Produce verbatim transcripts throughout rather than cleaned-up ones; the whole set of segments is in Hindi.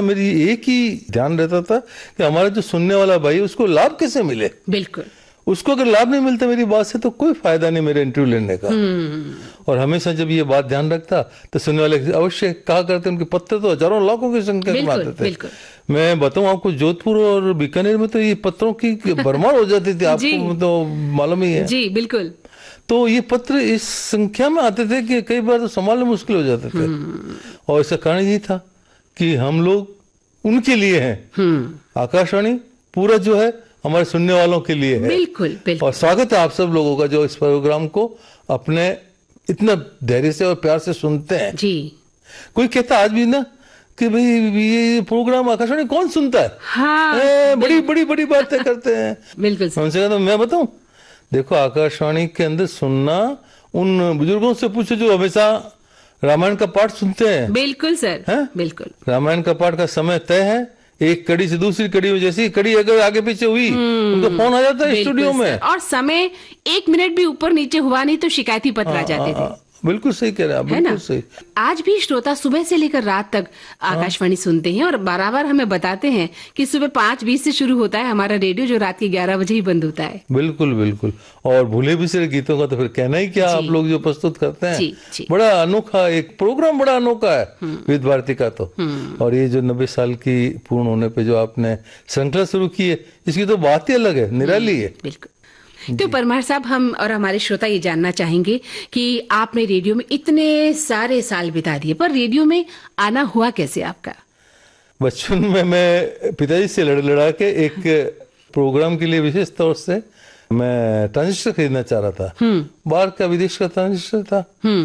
मेरी एक ही ध्यान रहता था कि हमारा जो सुनने वाला भाई है उसको लाभ कैसे मिले। बिल्कुल, उसको अगर लाभ नहीं मिलता मेरी बात से तो कोई फायदा नहीं मेरे इंटरव्यू लेने का। और हमेशा जब ये बात ध्यान रखता तो सुनने वाले अवश्य कहा करते, उनके पत्र तो हजारों लाखों की संख्या में आते थे। बिल्कुल। मैं बताऊं आपको, जोधपुर और बीकानेर में तो ये पत्रों की भरमार हो जाती थी, आपको तो मालूम ही है। जी बिल्कुल। तो ये पत्र इस संख्या में आते थे कि कई बार तो संभालना मुश्किल हो जाते थे। और इसका कारण ये था कि हम लोग उनके लिए हैं, आकाशवाणी पूरा जो है हमारे सुनने वालों के लिए है। बिल्कुल, बिल्कुल। और स्वागत है आप सब लोगों का जो इस प्रोग्राम को अपने इतना धैर्य से और प्यार से सुनते हैं। जी। कोई कहता आज भी ना कि भाई ये प्रोग्राम आकाशवाणी कौन सुनता है? हाँ, ए, बड़ी बड़ी बड़ी बातें करते हैं। बिल्कुल। उनसे कहता मैं बताऊं, देखो आकाशवाणी के अंदर सुनना उन बुजुर्गों से पूछो जो हमेशा रामायण का पाठ सुनते हैं। बिल्कुल सर, है? बिल्कुल। रामायण का पाठ का समय तय है, एक कड़ी से दूसरी कड़ी में जैसी कड़ी अगर आगे पीछे हुई उनका फोन आ जाता है स्टूडियो में। और समय एक मिनट भी ऊपर नीचे हुआ नहीं तो शिकायती पत्र आ जाते थे। बिल्कुल सही कह रहे हैं आप, बिल्कुल सही। आज भी श्रोता सुबह से लेकर रात तक आकाशवाणी सुनते हैं और बराबर हमें बताते हैं कि सुबह पाँच बीस से शुरू होता है हमारा रेडियो, जो रात के ग्यारह बजे ही बंद होता है। बिल्कुल बिल्कुल। और भूले बिसरे गीतों का तो फिर कहना ही क्या, आप लोग जो प्रस्तुत करते हैं। जी, जी। बड़ा अनोखा एक प्रोग्राम, बड़ा अनोखा है विविध भारती का तो। और ये जो नब्बे साल की पूर्ण होने पे जो आपने श्रृंखला शुरू की है, इसकी तो बात ही अलग है, निराली है। बिल्कुल। तो परमार साहब, हम और हमारे श्रोता ये जानना चाहेंगे कि आपने रेडियो में इतने सारे साल बिता दिए, पर रेडियो में आना हुआ कैसे आपका? बचपन में मैं पिताजी से लड़ लड़ा के एक प्रोग्राम के लिए विशेष तौर से मैं ट्रांजिस्टर खरीदना चाह रहा था। बाहर का, विदेश का ट्रांजिस्टर था।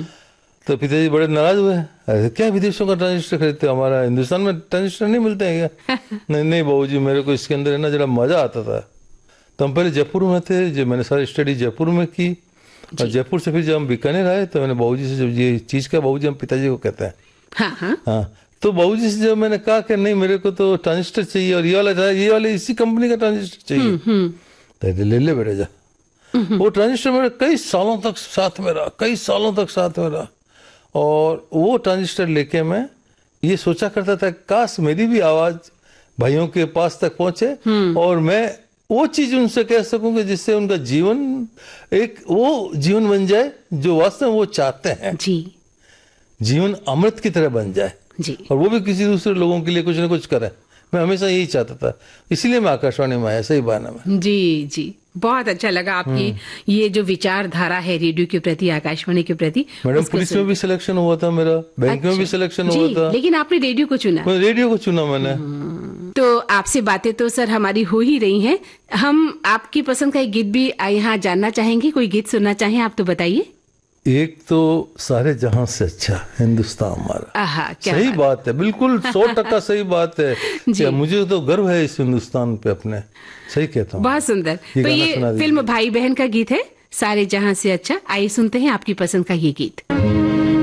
तो पिताजी बड़े नाराज हुए, अरे क्या विदेशों का ट्रांजिस्टर खरीदते, हमारा हिंदुस्तान में ट्रांजिस्टर नहीं मिलते हैं क्या? नहीं नहीं बाबूजी, मेरे को इसके अंदर है ना जरा मजा आता था। तो हम पहले जयपुर में थे, जो मैंने सारी स्टडी जयपुर में की। और जयपुर से फिर जब हम बीकानेर आए तो मैंने बाबूजी से, जब ये चीज का, बाबूजी हम पिताजी को कहते हैं। हाँ हाँ। हाँ, तो बाबूजी से जब मैंने कहा कि नहीं मेरे को तो ट्रांजिस्टर चाहिए और ये वाला ये वाले इसी कंपनी का ट्रांजिस्टर चाहिए, तो ले ले बेटा जा। वो ट्रांजिस्टर मेरे कई सालों तक साथ में रहा, कई सालों तक साथ में रहा। और वो ट्रांजिस्टर लेके मैं ये सोचा करता था काश मेरी भी आवाज भाइयों के पास तक पहुंचे और मैं वो चीज उनसे कह सकूं कि जिससे उनका जीवन एक वो जीवन बन जाए जो वास्तव में वो चाहते हैं। जी। जीवन अमृत की तरह बन जाए जी। और वो भी किसी दूसरे लोगों के लिए कुछ ना कुछ करे। मैं हमेशा यही चाहता था, इसीलिए मैं आकाशवाणी में आया, सही बहाना में। जी जी, बहुत अच्छा लगा आपकी ये जो विचारधारा है रेडियो के प्रति, आकाशवाणी के प्रति। मैडम पुलिस में भी सिलेक्शन हुआ था मेरा, बैंक अच्छा, में भी सिलेक्शन हुआ था, लेकिन आपने रेडियो को चुना। रेडियो को चुना मैंने। तो आपसे बातें तो सर हमारी हो ही रही हैं, हम आपकी पसंद का एक गीत भी यहाँ जानना चाहेंगे। कोई गीत सुनना चाहें आप तो बताइए। एक तो सारे जहां से अच्छा हिंदुस्तान हमारा। आहा, क्या सही बात, बात है, बिल्कुल सौ टका सही बात है। क्या मुझे तो गर्व है इस हिंदुस्तान पे अपने, सही कहता हूँ। बहुत सुंदर। तो ये फिल्म भाई बहन का गीत है, सारे जहां से अच्छा। आइए सुनते हैं आपकी पसंद का ये गीत।